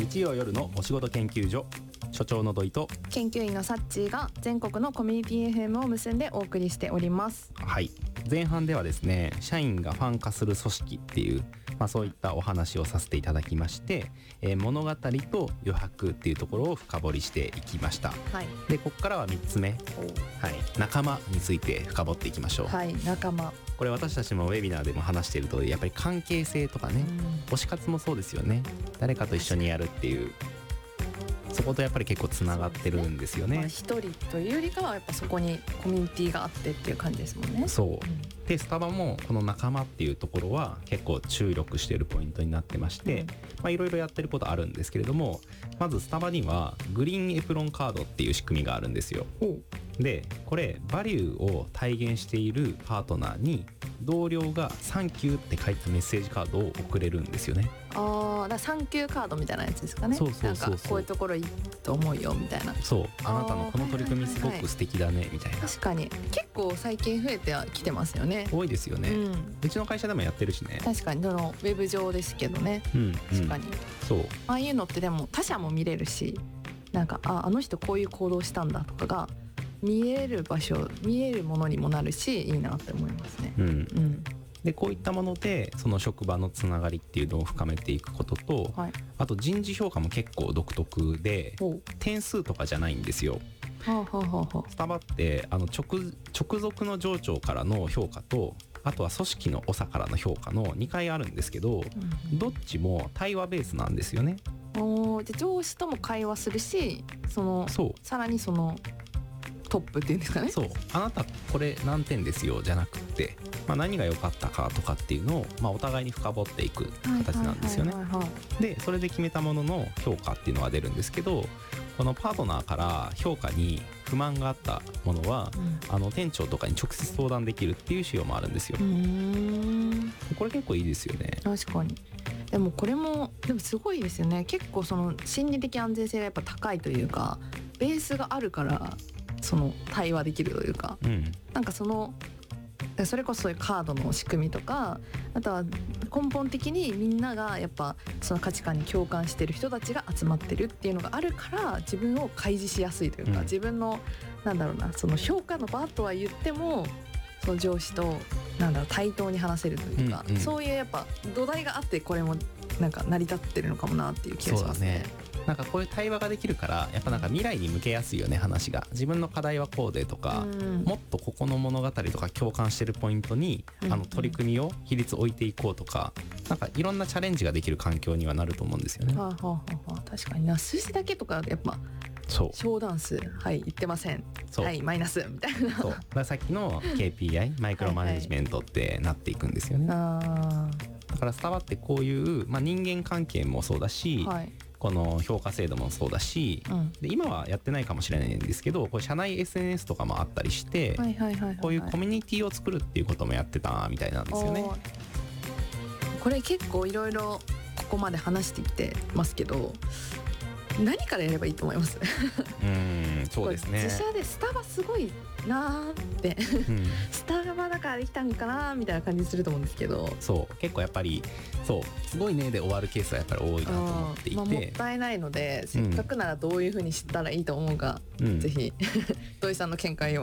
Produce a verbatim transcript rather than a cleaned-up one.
日曜夜のお仕事研究所、所長の土井と研究員のサッチーが全国のコミュニティ エフエム を結んでお送りしております。 はい、前半ではですね、社員がファン化する組織っていう、まあ、そういったお話をさせていただきまして、えー、物語と余白っていうところを深掘りしていきました。 はい、 でここからはみっつめ、はい、仲間について深掘っていきましょう。 はい、仲間、 これ私たちもウェビナーでも話していると、やっぱり関係性とかね、推し活もそうですよね。誰かと一緒にやるっていう、そことやっぱり結構つながってるんですよね。 一人というよりかはやっぱそこにコミュニティがあってっていう感じですもんね。 そう、うん、でスタバもこの仲間っていうところは結構注力しているポイントになってまして、うん、まあいろいろやってることあるんですけれども、まずスタバにはグリーンエプロンカードっていう仕組みがあるんですよ。でこれバリューを体現しているパートナーに同僚がサンキューって書いたメッセージカードを送れるんですよね。 ああ、だからサンキューカードみたいなやつですかね。 そうそうそうそう、 なんかこういうところいいと思うよみたいな。 そう、あなたのこの取り組みすごく素敵だねみたいな。 確かに結構最近増えてきてますよね。 多いですよね、うん、うちの会社でもやってるしね。 確かにそのウェブ上ですけどね、うん、確かに、うん、 そうああいうのってでも他社も見れるし、なんか あ, あの人こういう行動したんだとかが見える場所、見えるものにもなるし、いいなって思いますね。うん、うん、 でこういったものでその職場のつながりっていうのを深めていくことと、はい、あと人事評価も結構独特で点数とかじゃないんですよ。はあはあはあ、スタバってあの 直, 直属の上長からの評価と、あとは組織の長からの評価のにかいあるんですけど、うん、どっちも対話ベースなんですよね。 おで上司とも会話するし、そのそうさらにそのトップっていうんですかね。 そう、あなたこれ何点ですよじゃなくて、まあ、何が良かったかとかっていうのを、まあ、お互いに深掘っていく形なんですよね。でそれで決めたものの評価っていうのが出るんですけど、このパートナーから評価に不満があったものは、うん、あの店長とかに直接相談できるっていう仕様もあるんですよ。うーん、これ結構いいですよね。 確かに。でもこれもでもすごいですよね。結構その心理的安全性がやっぱ高いというか、ベースがあるからその対話できるというか、うん、なんかそのそれこそそういうカードの仕組みとか、あとは根本的にみんながやっぱその価値観に共感してる人たちが集まってるっていうのがあるから、自分を開示しやすいというか、うん、自分のなんだろうな、その評価の場とは言ってもその上司となんだろう対等に話せるというか、うんうん、そういうやっぱ土台があって、これもなんか成り立ってるのかもなっていう気がしますね。 そうだね。なんかこういう対話ができるから、やっぱなんか未来に向けやすいよね、話が。自分の課題はこうでとか、うん、もっとここの物語とか共感してるポイントに、うん、あの取り組みを比率置いていこうとか、なんかいろんなチャレンジができる環境にはなると思うんですよね。 はあはあはあ、確かにな。数字だけとかやっぱそう小ダンス、はい言ってません、はいマイナスみたいな。 そうだからさっきの ケーピーアイ マイクロマネジメントってなっていくんですよね。はいはい、あだからスタバってこういう、まあ、人間関係もそうだし、はい、この評価制度もそうだし、うん、で今はやってないかもしれないんですけど、これ社内 エスエヌエス とかもあったりして、こういうコミュニティを作るっていうこともやってたみたいなんですよね。 これ結構いろいろここまで話してきてますけど、何からやればいいと思います？ うーん、そうですね。 自社でスタバすごいなーって、うん、スタバだからできたんかなみたいな感じすると思うんですけど、 そう結構やっぱりそうすごいねで終わるケースはやっぱり多いなと思っていて、まあ、 もったいないので、せっかくならどういう風に知ったらいいと思うか、うん、ぜひ土井さんの見解を